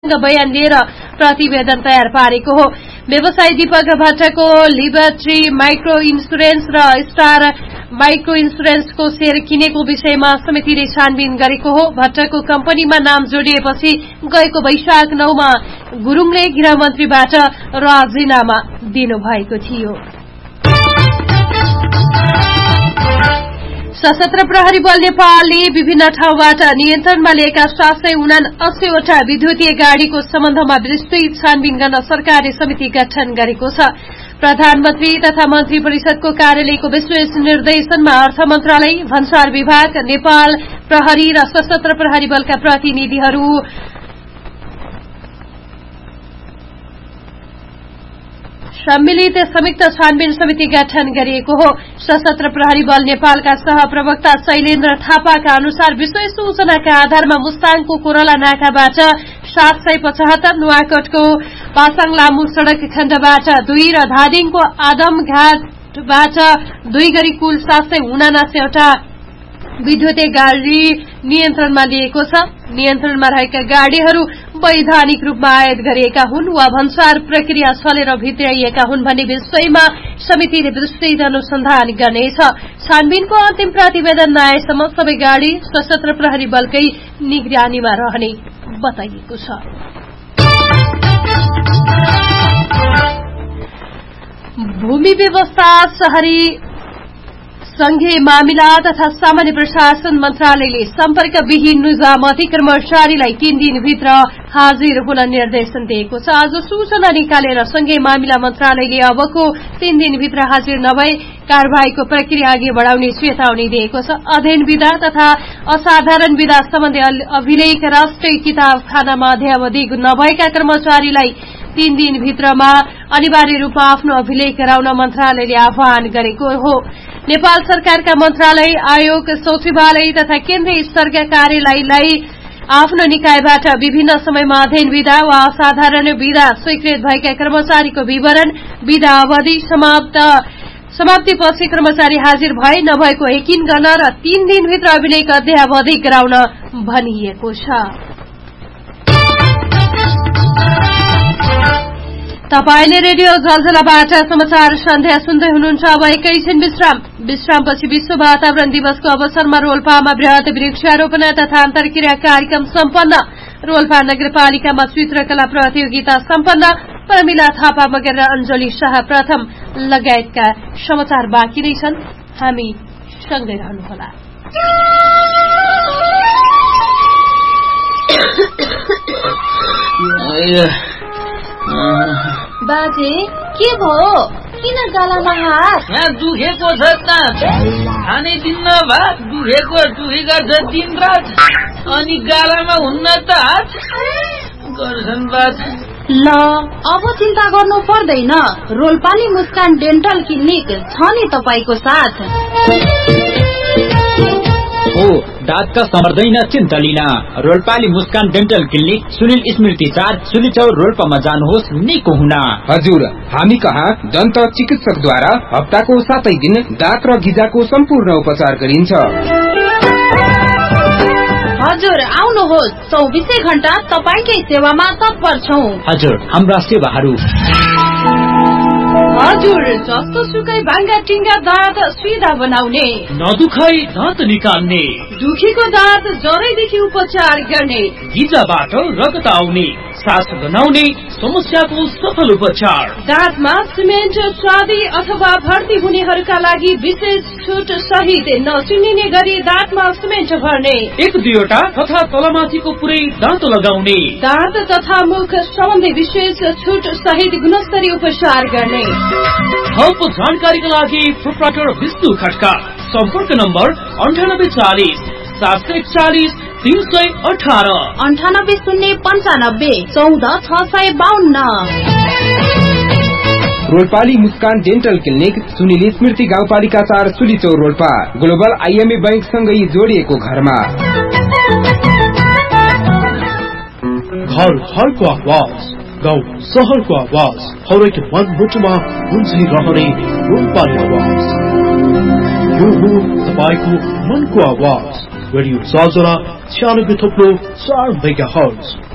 राम्रोसँग बयान लिएर प्रतिवेदन तयार पारेको हो। व्यवसायी दीपक भट्टको लिबर्टी माइक्रो इन्सुरेन्स र स्टार माइक्रो इन्सुरेन्सको शेयर किनेको विषयमा समितिले छानबिन गरेको हो। भट्टको कम्पनीमा नाम जोडिएपछि गएको वैशाख 9 मा गुरुङले गृहमन्त्रीबाट राजीनामा दिनुभएको थियो। सशस्त्र प्रहरी बल नेपालले विभिन्न ठाउँबाट नियन्त्रणमा लिएका 779 वटा विद्युतीय गाड़ीको सम्बन्धमा विस्तृत छानबिन गर्न सरकारले समिति गठन गरेको छ। प्रधानमन्त्री तथा मन्त्री परिषदको कार्यालयको विशेष निर्देशनमा अर्थ मन्त्रालय, भन्सार विभाग, नेपाल प्रहरी र सशस्त्र प्रहरी बलका प्रतिनिधिहरू सम्मिलित संयुक्त छानबिन समिति गठन गरिएको हो। सशस्त्र प्रहरी बल नेपालका सहप्रवक्ता शैलेन्द्र थापाका अनुसार विषय सूचनाका आधारमा मुस्ताङको कोरला नाकाबाट 775, नुवाकोटको पासाङ लामु सड़क खण्डबाट 2 र धादिङको आदमघाटबाट 2 गरी कुल 779 वटा विद्युतीय गाड़ी नियन्त्रणमा लिएको छ। नियन्त्रणमा रहेका गाड़ीहरू वैधानिक रूपमा आयात गरिएका हुन् वा भन्सार प्रक्रिया चलेर भित्राइएका हुन् भन्ने विषयमा समितिले विस्तृत अनुसन्धान गर्नेछ। छानबिनको अन्तिम प्रतिवेदन नआएसम्म सबै गाड़ी सशस्त्र प्रहरी बलकै निगरानीमा रहने बताइएको छ। भूमि व्यवस्था, शहरी संघीय मामिला तथा सामान्य प्रशासन मन्त्रालयले सम्पर्कविहीन निजामती कर्मचारीलाई 3 दिनभित्र हाजिर हुन निर्देशन दिएको छ। आज सूचना निकालेर संघीय मामिला मन्त्रालयले अबको 3 दिनभित्र हाजिर नभए कार्यवाहीको प्रक्रिया अघि बढ़ाउने चेतावनी दिएको छ। अध्ययन विधा तथा असाधारण विधा सम्बन्धी अभिलेख राष्ट्रिय किताबखानामा अध्यावधि नभएका कर्मचारीलाई 3 दिनभित्रमा अनिवार्य रूपमा आफ्नो अभिलेख गराउन मन्त्रालयले आह्वान गरेको हो। नेपाल सरकारका मन्त्रालय, आयोग, सचिवालय तथा केन्द्रीय स्तरका कार्यालयलाई आफ्नो निकायबाट विभिन्न समयमा अध्ययन विधा वा असाधारण विधा स्वीकृत भएका कर्मचारीको विवरण, विधा अवधि समाप्तिपछि कर्मचारी हाजिर भए नभएको यकिन गर्न र 3 दिनभित्र अभिलेख अध्यावधि गराउन भनिएको छ। तपाईले रेडियो जलजलाबाट समाचार सन्ध्या सुन्दै हुनुहुन्छ। अब एकैछिन विश्रामपछि विश्व वातावरण दिवसको अवसरमा रोल्पामा वृहत वृक्षारोपण तथा अन्तर्क्रिया कार्यक्रम सम्पन्न। रोल्पा नगरपालिकामा चित्रकला प्रतियोगिता सम्पन्न। प्रमिला थापा मगर र अञ्जली शाह प्रथम लगायतका समाचार बाँकी नै छन्। हामी सँगै रहनुहोला। बाजे के भयो? किन गालामा हात? यहाँ दुखेको छ त, खाने दिन भात दुखेको गर्छ दिन रात, अनि गालामा हुन्न त हात गर्छन् बात। ल अब चिन्ता गर्नु पर्दैन, रोल्पाली मुस्कान डेन्टल क्लिनिक छ नि तपाईको साथ। हो दाँतका समर्दैन चिन्ता लिन। रोल्पाली मुस्कान डेन्टल क्लिनिक सुनिल स्मृति 4 सुलिचौर रोल्पामा जानुहोस् निको हुन। हजुर, हामी कहाँ दन्त चिकित्सकद्वारा हप्ताको 7 दिन दाँत र गिजाको सम्पूर्ण उपचार गरिन्छ। हजुर आउनुहोस्, 24 घण्टा तपाईकै सेवामा तत्पर छौं। हजुर, हाम्रा सेवाहरू हजुर जस्तो सुकै भाङ्गा टिङ्गा दाँत सिधा बनाउने, नदुखाई दाँत निकाल्ने, दुखेको दाँत जरैदेखि उपचार गर्ने, गिजाबाट रगत आउने, सास गनाउने समस्याको सफल उपचार, दाँतमा सिमेन्ट चाँदी अथवा भर्ती हुनेहरूका लागि विशेष छुट सहित नचिनिने गरी दाँतमा सिमेन्ट भर्ने, 1-2 तथा तलमाथिको पुरै दाँत लगाउने, दाँत तथा मुख सम्बन्धी विशेष छुट सहित गुणस्तरीय उपचार गर्ने। थप जानकारीका लागि प्रोप्राइटर विष्णु खड्का। सम्पर्क नम्बर 9840 741 318 98 095 14 652। रोल्पाली मुस्कान डेन्टल क्लिनिक सुनिल स्मृति गाउँपालिका 4 सुलिचौर रोल्पा, ग्लोबल आइएमए बैंक सँगै जोडिएको घरमा। घर घरको आवाज, गाउँ सहरको आवाज, हरेक मनमुटुमा गुन्जी रहने रोल्पाली आवाज। यो हो तपाईको मनको आवाज। रेडियो जलजला 96.4 मेगाहर्ज।